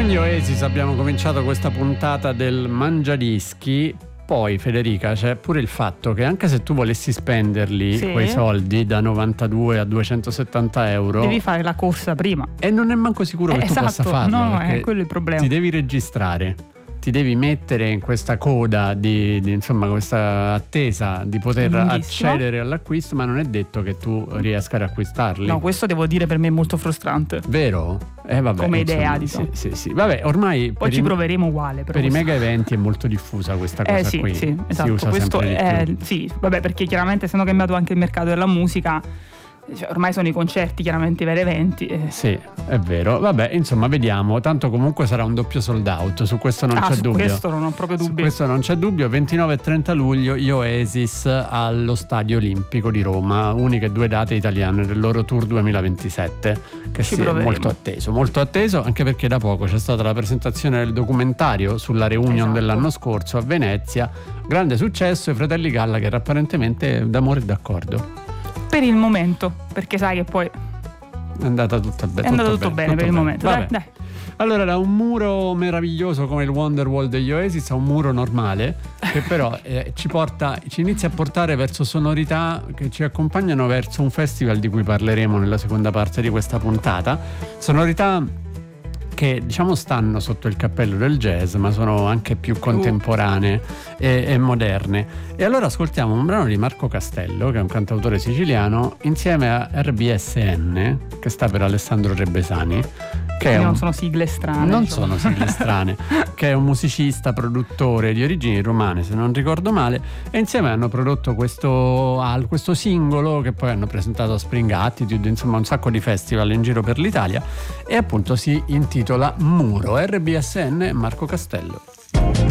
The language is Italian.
Con gli Oasis abbiamo cominciato questa puntata del Mangiadischi. Poi, Federica, c'è pure il fatto che anche se tu volessi spenderli, sì, quei soldi da 92 a 270 euro, devi fare la corsa prima. E non è manco sicuro che tu possa farlo. No, è quello il problema. Ti devi registrare, ti devi mettere in questa coda di insomma, questa attesa di poter accedere all'acquisto, ma non è detto che tu riesca ad acquistarli. No, questo devo dire per me è molto frustrante. Vero? Vabbè, come idea, insomma, sì. Vabbè, ormai poi ci proveremo uguale. Per i mega eventi è molto diffusa questa cosa qui. Sì, esatto. Si usa questo sempre di più. Sì, vabbè, perché chiaramente essendo cambiato anche il mercato della musica, cioè, ormai sono i concerti, chiaramente i veri eventi. Sì, è vero. Vabbè, insomma, vediamo. Tanto comunque sarà un doppio sold out, su questo non c'è dubbio. Questo non ho proprio dubbi. Su questo non c'è dubbio. 29 e 30 luglio gli Oasis allo Stadio Olimpico di Roma, uniche due date italiane del loro tour 2027, che è molto atteso, anche perché da poco c'è stata la presentazione del documentario sulla reunion dell'anno scorso a Venezia. Grande successo, i fratelli Gallagher apparentemente d'amore e d'accordo. Per il momento, perché sai che poi è andata tutto bene. È andato tutto bene per il momento. Dai. Allora, da un muro meraviglioso come il Wonderwall degli Oasis a un muro normale, che però ci inizia a portare verso sonorità che ci accompagnano verso un festival di cui parleremo nella seconda parte di questa puntata. Sonorità che diciamo stanno sotto il cappello del jazz, ma sono anche più contemporanee e moderne. E allora ascoltiamo un brano di Marco Castello, che è un cantautore siciliano, insieme a RBSN, che sta per Alessandro Rebesani, che non sono sigle strane. Non sono sigle strane, che è un musicista, produttore di origini romane, se non ricordo male, e insieme hanno prodotto questo singolo che poi hanno presentato a Spring Attitude, insomma un sacco di festival in giro per l'Italia, e appunto si intitola Muro. RBSN, Marco Castello.